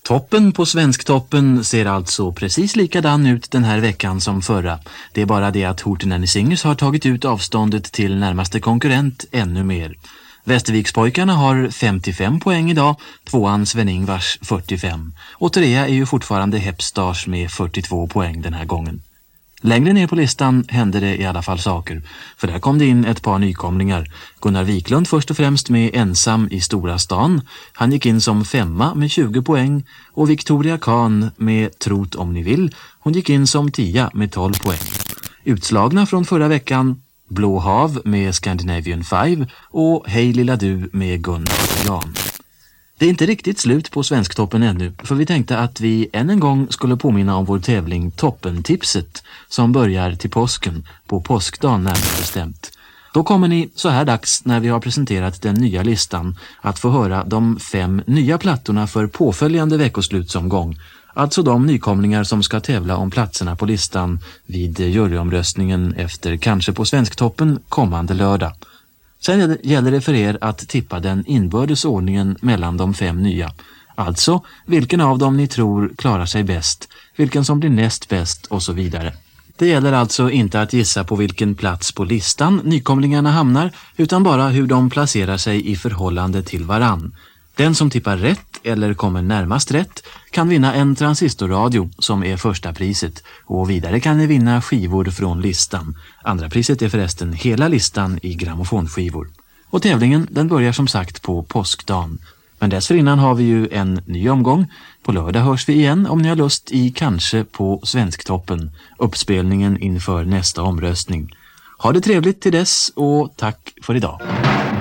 Toppen på Svensktoppen ser alltså precis likadan ut den här veckan som förra. Det är bara det att Horten Singers har tagit ut avståndet till närmaste konkurrent ännu mer. Västervikspojkarna har 55 poäng idag, tvåan Sven-Ingvars 45. Och trea är ju fortfarande Hepstars med 42 poäng den här gången. Längre ner på listan hände det i alla fall saker, för där kom det in ett par nykomlingar. Gunnar Wiklund först och främst med Ensam i stora stan. Han gick in som 5 med 20 poäng och Victoria Kahn med Trot om ni vill. Hon gick in som 10 med 12 poäng. Utslagna från förra veckan, Blå hav med Scandinavian 5 och Hej lilla du med Gunnar och Jan. Det är inte riktigt slut på Svensktoppen ännu, för vi tänkte att vi än en gång skulle påminna om vår tävling Toppentipset som börjar till påsken, på påskdagen närmare bestämt. Då kommer ni så här dags när vi har presenterat den nya listan att få höra de 5 nya plattorna för påföljande veckoslutsomgång. Alltså de nykomlingar som ska tävla om platserna på listan vid juryomröstningen efter Kanske på Svensktoppen kommande lördag. Sen gäller det för er att tippa den inbördes ordningen mellan de 5 nya. Alltså vilken av dem ni tror klarar sig bäst, vilken som blir näst bäst och så vidare. Det gäller alltså inte att gissa på vilken plats på listan nykomlingarna hamnar, utan bara hur de placerar sig i förhållande till varann. Den som tippar rätt eller kommer närmast rätt kan vinna en transistorradio som är första priset, och vidare kan ni vinna skivor från listan. Andra priset är förresten hela listan i grammofonskivor. Och tävlingen den börjar som sagt på påskdagen. Men dessförinnan har vi ju en ny omgång. På lördag hörs vi igen om ni har lust i Kanske på Svensktoppen, uppspelningen inför nästa omröstning. Ha det trevligt till dess och tack för idag.